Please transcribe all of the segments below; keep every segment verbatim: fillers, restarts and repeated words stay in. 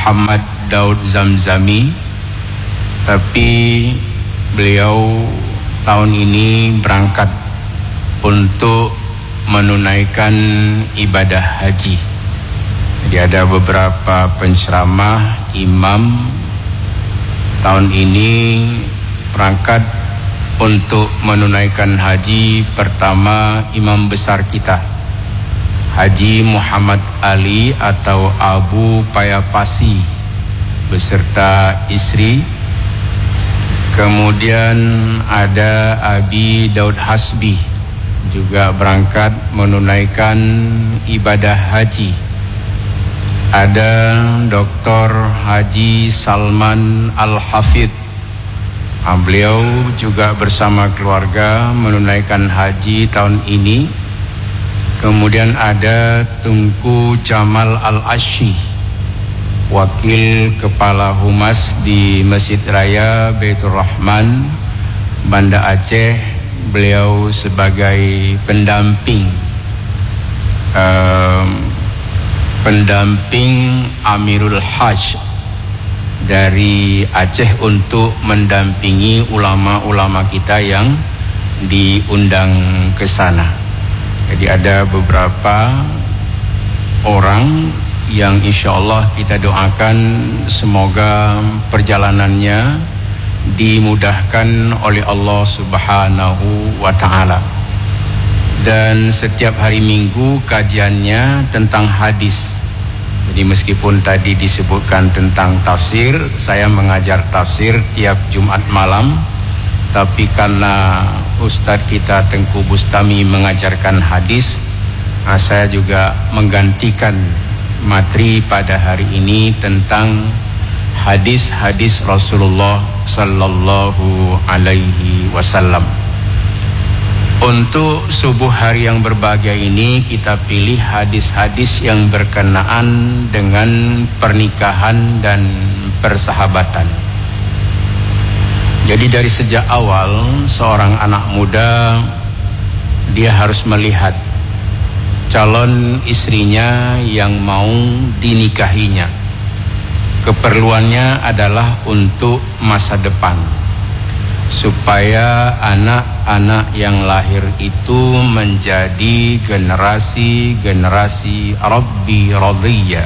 Muhammad Daud Zamzami, tapi beliau tahun ini berangkat untuk menunaikan ibadah haji. Jadi ada beberapa penceramah imam tahun ini berangkat untuk menunaikan haji pertama imam besar kita, Haji Muhammad Ali atau Abu Payapasi beserta istri. Kemudian ada Abi Daud Hasbi juga berangkat menunaikan ibadah haji. Ada Doktor Haji Salman Al-Hafidh, beliau juga bersama keluarga menunaikan haji tahun ini. Kemudian ada Tunku Jamal Al-Asyi, Wakil Kepala Humas di Masjid Raya Baitur Rahman, Banda Aceh. Beliau sebagai pendamping um, pendamping Amirul Hajj dari Aceh untuk mendampingi ulama-ulama kita yang diundang ke sana. Jadi ada beberapa orang yang insya Allah kita doakan semoga perjalanannya dimudahkan oleh Allah Subhanahu wa ta'ala. Dan setiap hari Minggu kajiannya tentang hadis. Jadi meskipun tadi disebutkan tentang tafsir, saya mengajar tafsir tiap Jumat malam, tapi karena Ustadz kita Tengku Bustami mengajarkan hadis, nah saya juga menggantikan materi pada hari ini tentang hadis-hadis Rasulullah Sallallahu Alaihi Wasallam. Untuk subuh hari yang berbahagia ini kita pilih hadis-hadis yang berkenaan dengan pernikahan dan persahabatan. Jadi dari sejak awal seorang anak muda dia harus melihat calon istrinya yang mau dinikahinya. Keperluannya adalah untuk masa depan, supaya anak-anak yang lahir itu menjadi generasi-generasi Rabbi Radiyya,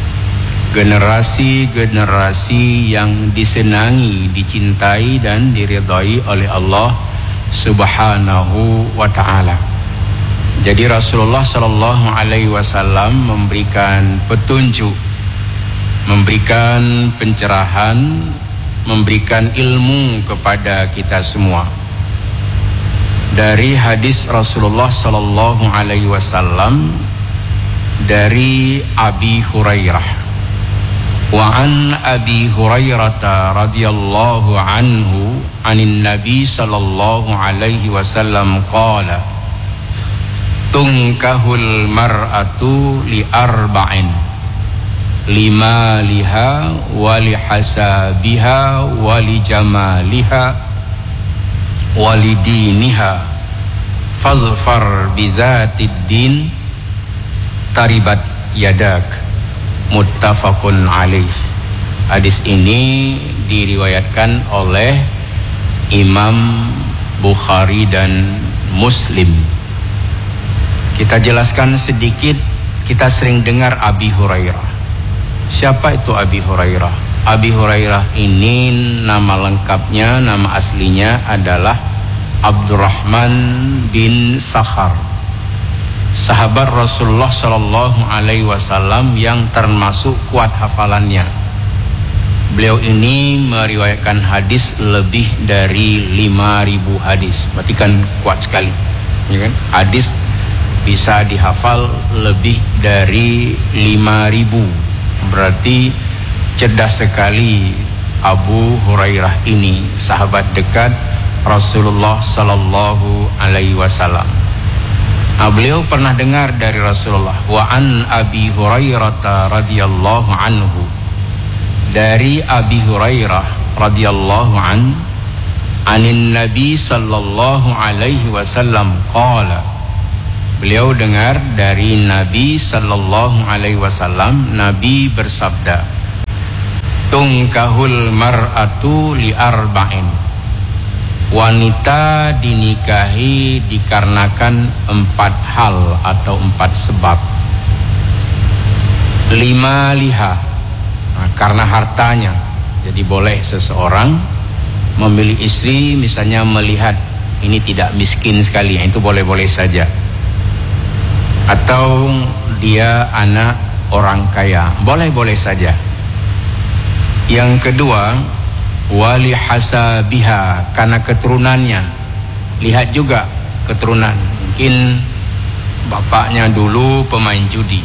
generasi-generasi yang disenangi, dicintai dan diridhai oleh Allah Subhanahu wa ta'ala. Jadi Rasulullah Sallallahu Alaihi Wasallam memberikan petunjuk, memberikan pencerahan, memberikan ilmu kepada kita semua. Dari hadis Rasulullah Sallallahu Alaihi Wasallam dari Abi Hurairah. Wa an Abi Hurairah radhiyallahu anhu anin Nabi Sallallahu Alaihi Wasallam qala tunkahul mar'atu li arba'in lima liha wali hasabiha wali jamaliha wali diniha fazfar bizatid din taribat yadak, muttafaqun alaih. Hadis ini diriwayatkan oleh Imam Bukhari dan Muslim. Kita jelaskan sedikit, kita sering dengar Abi Hurairah. Siapa itu Abi Hurairah? Abi Hurairah ini nama lengkapnya, nama aslinya adalah Abdurrahman bin Sakhar, sahabat Rasulullah Sallallahu Alaihi Wasallam yang termasuk kuat hafalannya. Beliau ini meriwayatkan hadis lebih dari lima ribu hadis, berarti kan kuat sekali, ya kan? Hadis bisa dihafal lebih dari lima ribu. Berarti cerdas sekali Abu Hurairah ini, sahabat dekat Rasulullah Sallallahu Alaihi Wasallam. Nah, beliau pernah dengar dari Rasulullah. Wa an Abi Hurairah radhiyallahu anhu, dari Abi Hurairah radhiyallahu an anin Nabi Sallallahu Alaihi Wasallam qala, beliau dengar dari Nabi Sallallahu Alaihi Wasallam, Nabi bersabda, tungkahul mar'atu li arba'in. Wanita dinikahi dikarenakan empat hal atau empat sebab. Lima liha, nah, karena hartanya. Jadi boleh seseorang memilih istri misalnya melihat ini tidak miskin sekali, itu boleh-boleh saja. Atau dia anak orang kaya, boleh-boleh saja. Yang kedua, wali hasabiha, karena keturunannya. Lihat juga keturunan. Mungkin bapaknya dulu pemain judi,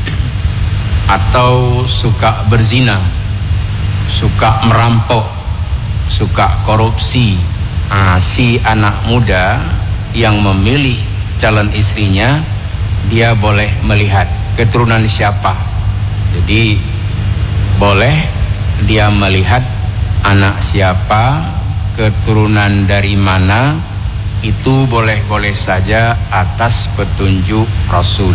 atau suka berzina, suka merampok, suka korupsi. Nah, si anak muda yang memilih calon istrinya, dia boleh melihat keturunan siapa. Jadi boleh dia melihat anak siapa, keturunan dari mana, itu boleh-boleh saja atas petunjuk Rasul.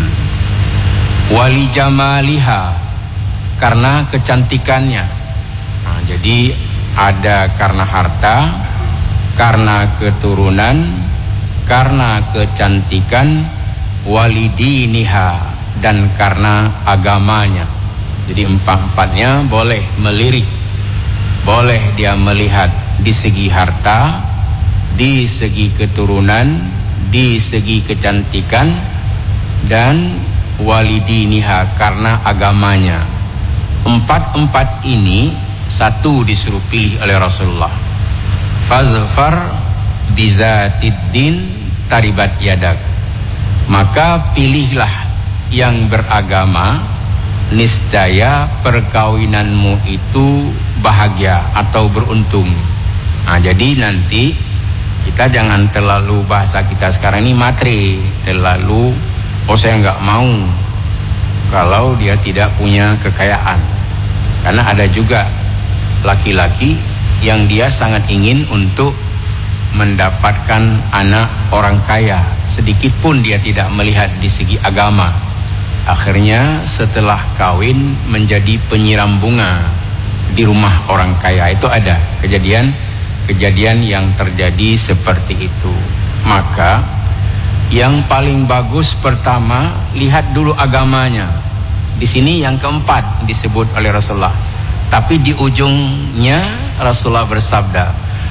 Wali jamaliha, karena kecantikannya. Nah, jadi ada karena harta, karena keturunan, karena kecantikan, walidiniha, dan karena agamanya. Jadi empat-empatnya boleh melirik. Boleh dia melihat di segi harta, di segi keturunan, di segi kecantikan, dan walidiniha, karena agamanya. Empat-empat ini satu disuruh pilih oleh Rasulullah. Fazfar bizatiddin taribat yadak. Maka pilihlah yang beragama, niscaya perkawinanmu itu bahagia atau beruntung. Nah, jadi nanti kita jangan terlalu, bahasa kita sekarang ini matre, terlalu oh saya nggak mau kalau dia tidak punya kekayaan. Karena ada juga laki-laki yang dia sangat ingin untuk mendapatkan anak orang kaya, sedikit pun dia tidak melihat di segi agama. Akhirnya setelah kawin menjadi penyiram bunga di rumah orang kaya. Itu ada kejadian-kejadian yang terjadi seperti itu. Maka yang paling bagus pertama, lihat dulu agamanya. Di sini yang keempat disebut oleh Rasulullah. Tapi di ujungnya Rasulullah bersabda,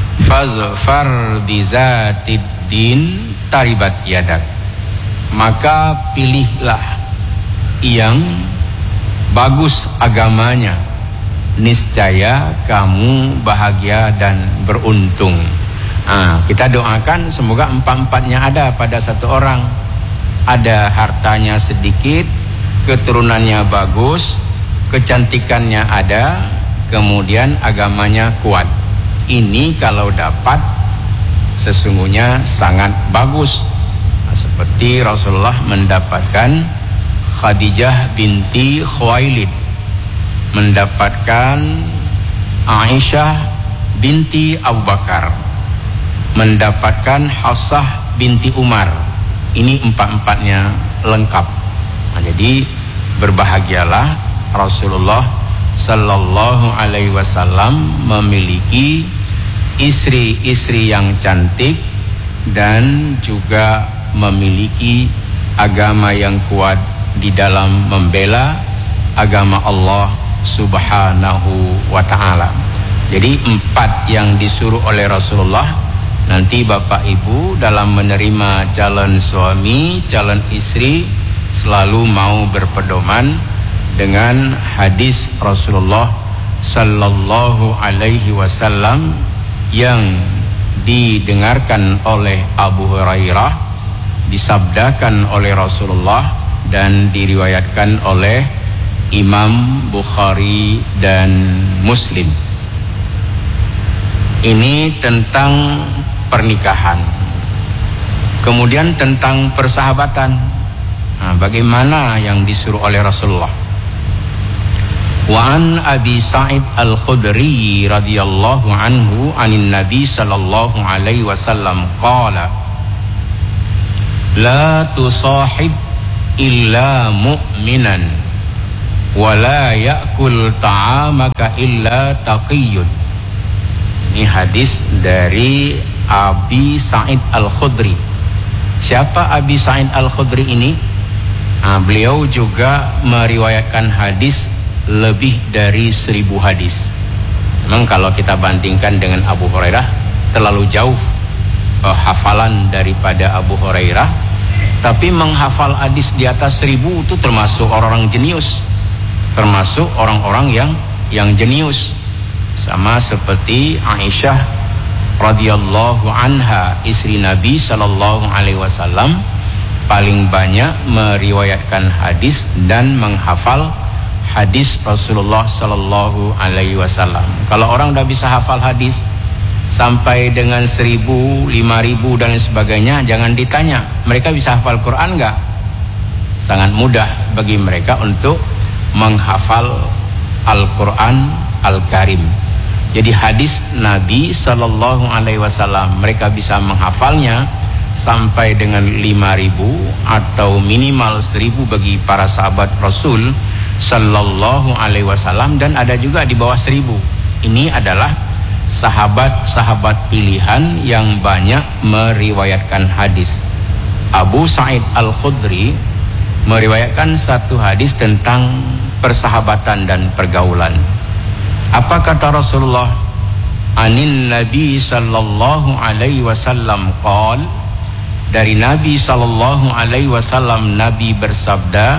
fazfar bizatiddin taribat yadak. Maka pilihlah yang bagus agamanya, niscaya kamu bahagia dan beruntung. Nah, kita doakan semoga empat-empatnya ada pada satu orang. Ada hartanya sedikit, keturunannya bagus, kecantikannya ada, kemudian agamanya kuat. Ini kalau dapat sesungguhnya sangat bagus. Nah, seperti Rasulullah mendapatkan Khadijah binti Khuwailid, mendapatkan Aisyah binti Abu Bakar, mendapatkan Hafsah binti Umar. Ini empat-empatnya lengkap. Nah, jadi berbahagialah Rasulullah Sallallahu Alaihi Wasallam memiliki istri-istri yang cantik dan juga memiliki agama yang kuat di dalam membela agama Allah Subhanahu wa ta'ala. Jadi empat yang disuruh oleh Rasulullah, nanti Bapak Ibu dalam menerima calon suami, calon istri selalu mau berpedoman dengan hadis Rasulullah Sallallahu Alaihi Wasallam yang didengarkan oleh Abu Hurairah, disabdakan oleh Rasulullah dan diriwayatkan oleh Imam Bukhari dan Muslim. Ini tentang pernikahan. Kemudian tentang persahabatan. Nah, bagaimana yang disuruh oleh Rasulullah? Wa an Abi Sa'id Al-Khudri radhiyallahu anhu anin Nabi sallallahu alaihi wasallam qala la tusahib illa mu'minan wala ya'kul ta'amaka illa taqiyun. Ini hadis dari Abi Sa'id Al-Khudri. Siapa Abi Sa'id Al-Khudri ini? Nah, beliau juga meriwayatkan hadis lebih dari seribu hadis. Memang kalau kita bandingkan dengan Abu Hurairah terlalu jauh eh, hafalan daripada Abu Hurairah, tapi menghafal hadis di atas seribu itu termasuk orang-orang jenius, termasuk orang-orang yang yang jenius. Sama seperti Aisyah radhiyallahu anha, istri Nabi sallallahu alaihi wasallam, paling banyak meriwayatkan hadis dan menghafal hadis Rasulullah sallallahu alaihi wasallam. Kalau orang udah bisa hafal hadis sampai dengan seribu, lima ribu dan sebagainya, jangan ditanya mereka bisa hafal Quran enggak? Sangat mudah bagi mereka untuk menghafal Al-Quran Al-Karim. Jadi hadis Nabi sallallahu alaihi wasallam mereka bisa menghafalnya sampai dengan lima ribu atau minimal seribu bagi para sahabat Rasul sallallahu alaihi wasallam, dan ada juga di bawah seribu. Ini adalah sahabat-sahabat pilihan yang banyak meriwayatkan hadis. Abu Sa'id Al-Khudri meriwayatkan satu hadis tentang persahabatan dan pergaulan. Apa kata Rasulullah? Anin Nabi sallallahu alaihi wasallam qol, dari Nabi sallallahu alaihi wasallam Nabi bersabda,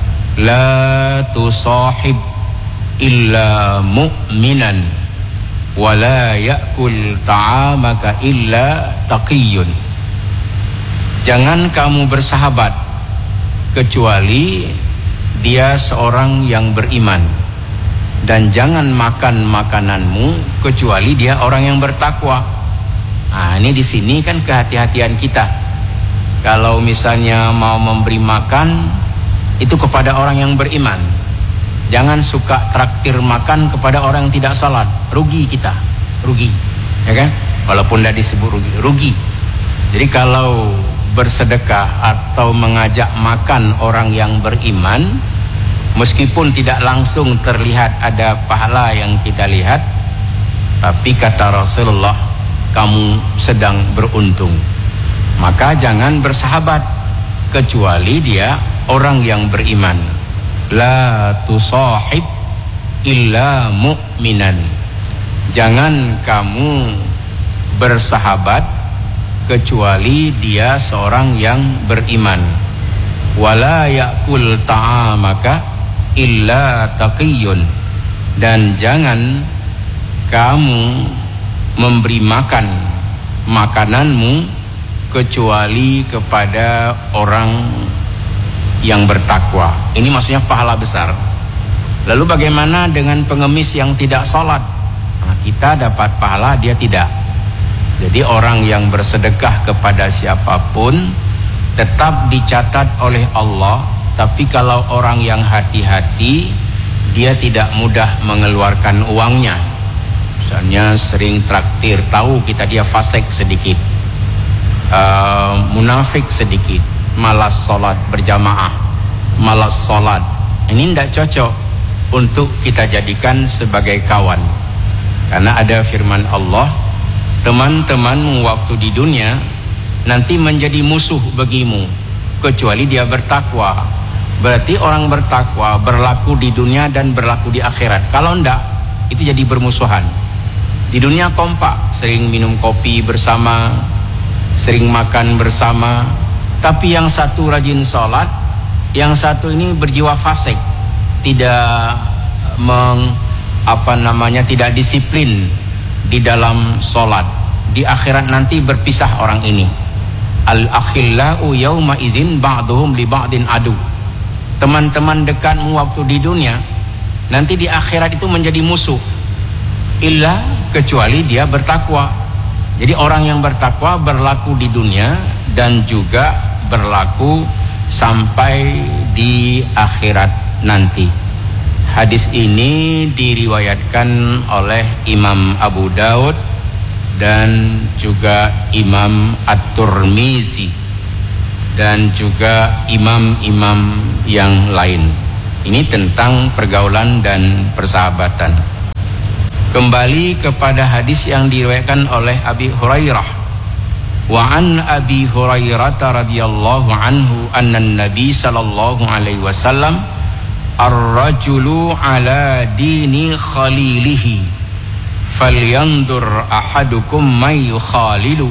la tusahib illa mu'minan wa la ya'kul ta'amaka illa taqiyun. Jangan kamu bersahabat kecuali dia seorang yang beriman, dan jangan makan makananmu kecuali dia orang yang bertakwa. Nah, ini di sini kan kehati-hatian kita. Kalau misalnya mau memberi makan itu kepada orang yang beriman, jangan suka traktir makan kepada orang yang tidak salat. Rugi kita, rugi, ya kan? Walaupun tidak disebut rugi, rugi. Jadi kalau bersedekah atau mengajak makan orang yang beriman, meskipun tidak langsung terlihat ada pahala yang kita lihat, tapi kata Rasulullah, kamu sedang beruntung. Maka jangan bersahabat kecuali dia orang yang beriman. La tusahib illa mu'minan. Jangan kamu bersahabat kecuali dia seorang yang beriman. Wala ya'kul ta'amaka illa taqiyun. Dan jangan kamu memberi makan makananmu kecuali kepada orang yang bertakwa. Ini maksudnya pahala besar. Lalu bagaimana dengan pengemis yang tidak sholat? Nah, kita dapat pahala, dia tidak. Jadi orang yang bersedekah kepada siapapun tetap dicatat oleh Allah. Tapi kalau orang yang hati-hati, dia tidak mudah mengeluarkan uangnya. Misalnya sering traktir, tahu kita dia fasik sedikit, uh, munafik sedikit, malas sholat berjamaah, malas sholat. Ini tidak cocok untuk kita jadikan sebagai kawan. Karena ada firman Allah, teman-temanmu waktu di dunia nanti menjadi musuh bagimu kecuali dia bertakwa. Berarti orang bertakwa berlaku di dunia dan berlaku di akhirat. Kalau enggak, itu jadi bermusuhan. Di dunia kompak, sering minum kopi bersama, sering makan bersama. Tapi yang satu rajin sholat, yang satu ini berjiwa fasik, tidak meng, apa namanya, tidak disiplin di dalam sholat. Di akhirat nanti berpisah orang ini. Al-akhillau yawma izin ba'duhum li ba'din adu. Teman-teman dekatmu waktu di dunia nanti di akhirat itu menjadi musuh, illa kecuali dia bertakwa. Jadi orang yang bertakwa berlaku di dunia dan juga berlaku sampai di akhirat nanti. Hadis ini diriwayatkan oleh Imam Abu Daud dan juga Imam At-Tirmizi dan juga imam-imam yang lain. Ini tentang pergaulan dan persahabatan. Kembali kepada hadis yang diriwayatkan oleh Abi Hurairah. Wa an Abi Hurairah radhiyallahu anhu anna Nabi sallallahu alaihi wasallam ar-rajulu ala dini khalilihi falyandur ahadukum may yukhalilu.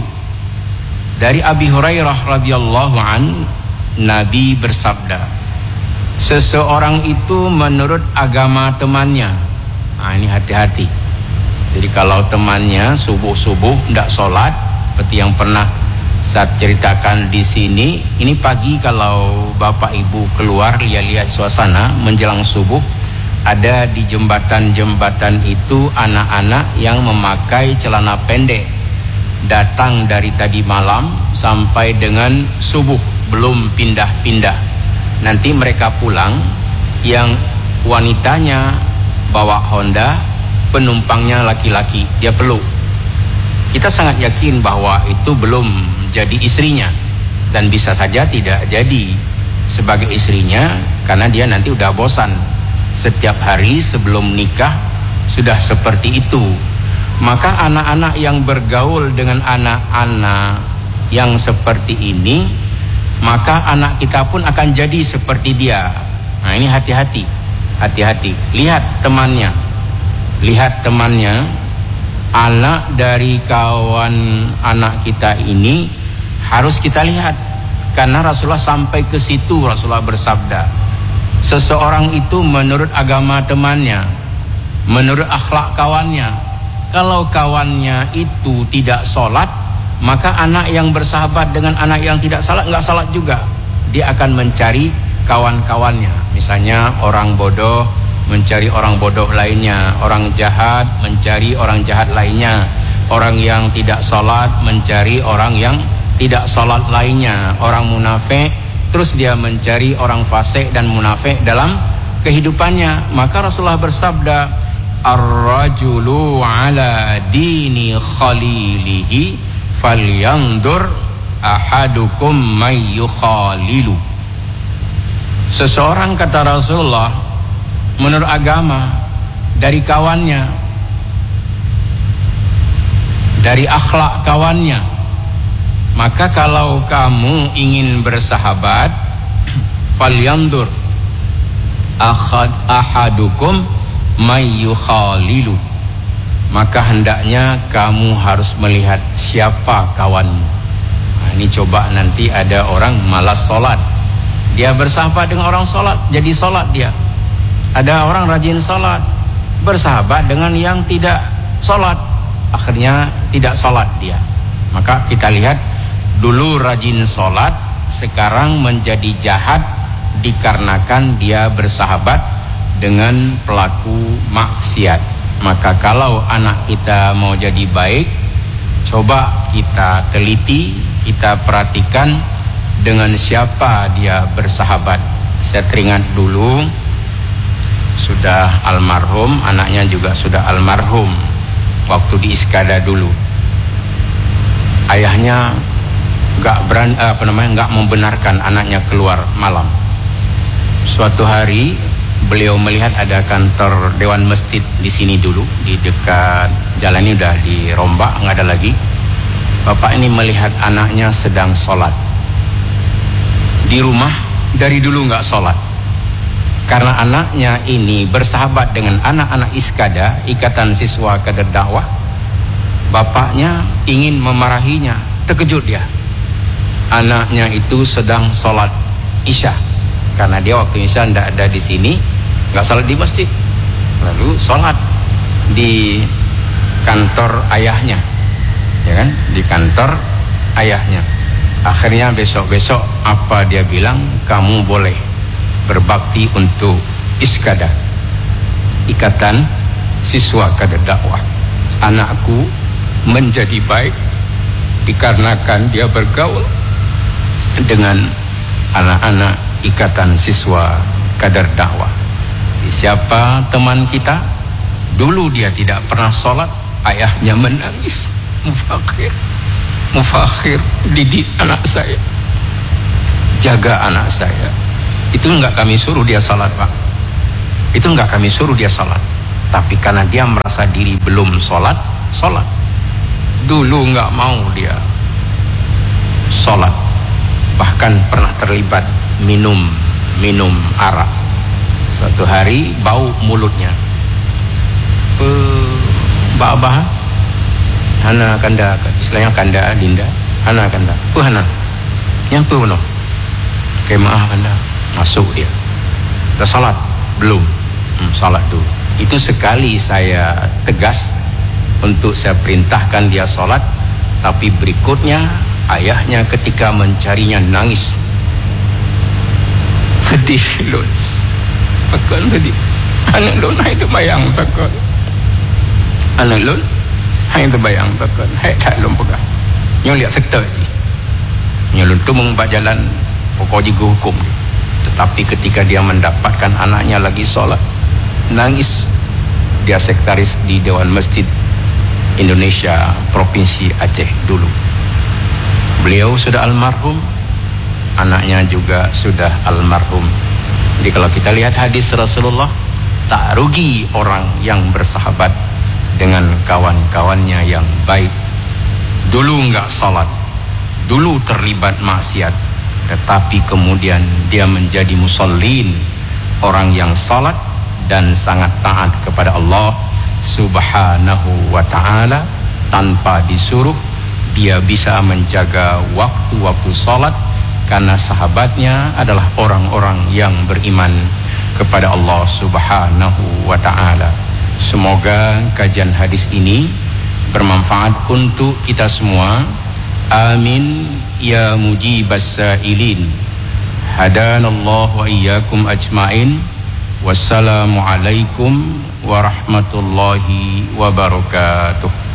Dari Abi Hurairah radhiyallahu an, Nabi bersabda, seseorang itu menurut agama temannya. Nah, ini hati-hati. Jadi kalau temannya subuh-subuh tidak sholat, seperti yang pernah saya ceritakan di sini, ini pagi kalau bapak ibu keluar lihat-lihat suasana menjelang subuh, ada di jembatan-jembatan itu anak-anak yang memakai celana pendek, datang dari tadi malam sampai dengan subuh belum pindah-pindah. Nanti mereka pulang, yang wanitanya bawa Honda, penumpangnya laki-laki, dia peluk. Kita sangat yakin bahwa itu belum jadi istrinya, dan bisa saja tidak jadi sebagai istrinya, karena dia nanti udah bosan setiap hari sebelum nikah sudah seperti itu. Maka anak-anak yang bergaul dengan anak-anak yang seperti ini, maka anak kita pun akan jadi seperti dia. Nah, ini hati-hati, hati-hati. Lihat temannya, lihat temannya, anak dari kawan anak kita ini harus kita lihat, karena Rasulullah sampai ke situ. Rasulullah bersabda, seseorang itu menurut agama temannya, menurut akhlak kawannya. Kalau kawannya itu tidak sholat, maka anak yang bersahabat dengan anak yang tidak salat, nggak salat juga, dia akan mencari kawan-kawannya. Misalnya orang bodoh mencari orang bodoh lainnya, orang jahat mencari orang jahat lainnya, orang yang tidak salat mencari orang yang tidak salat lainnya, orang munafik terus dia mencari orang fasik dan munafik dalam kehidupannya. Maka Rasulullah bersabda, ar-rajulu ala dini khalilihi falyandur ahadukum may yukhalilu. Seseorang, kata Rasulullah, menurut agama, dari kawannya, dari akhlak kawannya. Maka kalau kamu ingin bersahabat, falyandur ahad ahadukum may yukhalilu, maka hendaknya kamu harus melihat siapa kawanmu. Nah, ini coba nanti ada orang malas sholat, dia bersahabat dengan orang sholat, jadi sholat dia. Ada orang rajin sholat, bersahabat dengan yang tidak sholat, akhirnya tidak sholat dia. Maka kita lihat, dulu rajin sholat, sekarang menjadi jahat dikarenakan dia bersahabat dengan pelaku maksiat. Maka kalau anak kita mau jadi baik, coba kita teliti, kita perhatikan dengan siapa dia bersahabat. Saya teringat dulu, sudah almarhum, anaknya juga sudah almarhum, waktu di Iskada dulu. Ayahnya nggak berani, apa namanya, nggak membenarkan anaknya keluar malam. Suatu hari beliau melihat ada kantor Dewan Masjid di sini dulu, di dekat jalan ini udah dirombak, nggak ada lagi. Bapak ini melihat anaknya sedang sholat di rumah, dari dulu nggak sholat. Karena anaknya ini bersahabat dengan anak-anak Iskada, Ikatan Siswa Kader Dakwah, bapaknya ingin memarahinya. Terkejut dia, anaknya itu sedang sholat Isya, karena dia waktu Isya tidak ada di sini, nggak sholat di masjid, lalu sholat di kantor ayahnya, ya kan, di kantor ayahnya. Akhirnya besok-besok apa dia bilang, kamu boleh berbakti untuk Iskada, Ikatan Siswa Kader Dakwah. Anakku menjadi baik dikarenakan dia bergaul dengan anak-anak Ikatan Siswa Kader Dakwah. Siapa teman kita? Dulu dia tidak pernah sholat, ayahnya menangis, mufakhir, mufakhir, didik anak saya, jaga anak saya. Itu enggak kami suruh dia sholat, Pak. Itu enggak kami suruh dia sholat, tapi karena dia merasa diri belum sholat, sholat. Dulu enggak mau dia sholat, bahkan pernah terlibat minum minum arak. Suatu hari bau mulutnya, Mbak Abah, Hana kanda, istilahnya kanda, dinda, Hana kanda, oh Hana, yang tu no, kemah kanda, masuk dia, dah salat belum, hmm, salat dulu. Itu sekali saya tegas untuk saya perintahkan dia salat, tapi berikutnya ayahnya ketika mencarinya nangis, sedih lun, akan sedih, anak lun itu bayang takut. Anak lun hang terbayang takkan hai tak lun pegang nyong lihat sektor je nyong lun tu mengumpat jalan pokok juga hukum. Tetapi ketika dia mendapatkan anaknya lagi solat, nangis. Dia sekretaris di Dewan Masjid Indonesia Provinsi Aceh dulu. Beliau sudah almarhum, anaknya juga sudah almarhum. Jadi kalau kita lihat hadis Rasulullah, tak rugi orang yang bersahabat dengan kawan-kawannya yang baik. Dulu enggak salat, dulu terlibat maksiat, tetapi kemudian dia menjadi musallin, orang yang salat dan sangat taat kepada Allah Subhanahu wa ta'ala. Tanpa disuruh dia bisa menjaga waktu-waktu salat karena sahabatnya adalah orang-orang yang beriman kepada Allah Subhanahu wa ta'ala. Semoga kajian hadis ini bermanfaat untuk kita semua. Amin ya mujibas sa'ilin. Hadanallahu wa iyyakum ajmain. Wassalamualaikum warahmatullahi wabarakatuh.